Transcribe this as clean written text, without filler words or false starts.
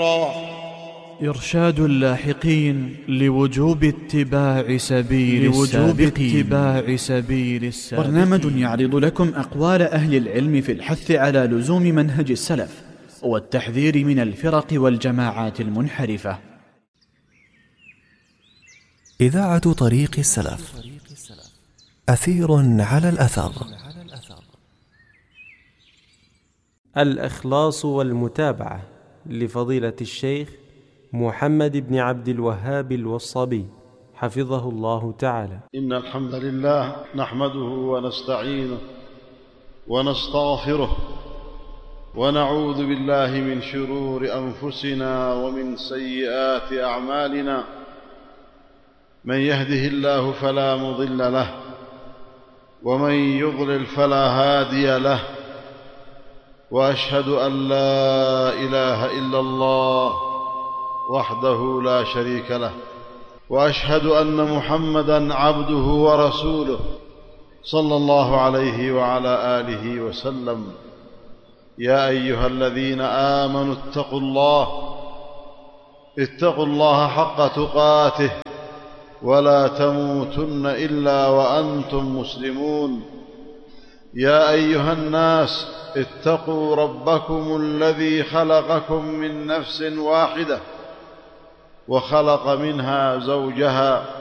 إرشاد اللاحقين لوجوب اتباع سبيل السابقين. برنامج يعرض لكم أقوال أهل العلم في الحث على لزوم منهج السلف والتحذير من الفرق والجماعات المنحرفة. إذاعة طريق السلف، أثير على الأثر. الإخلاص والمتابعة لفضيلة الشيخ محمد بن عبد الوهاب الوصابي حفظه الله تعالى. إن الحمد لله نحمده ونستعينه ونستغفره ونعوذ بالله من شرور أنفسنا ومن سيئات أعمالنا. من يهده الله فلا مضل له ومن يضلل فلا هادي له، وأشهد أن لا إله إلا الله وحده لا شريك له، وأشهد أن محمدًا عبده ورسوله صلى الله عليه وعلى آله وسلم. يا أيها الذين آمنوا اتقوا الله حق تقاته ولا تموتن إلا وأنتم مسلمون. يا أيها الناس اتقوا ربكم الذي خلقكم من نفس واحدة وخلق منها زوجها